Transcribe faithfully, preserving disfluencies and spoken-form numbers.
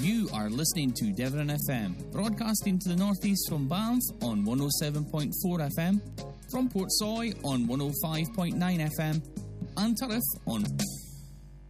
You are listening to Devon F M, broadcasting to the northeast from Banff on one oh seven point four F M, from Portsoy on one oh five point nine F M, and Turriff on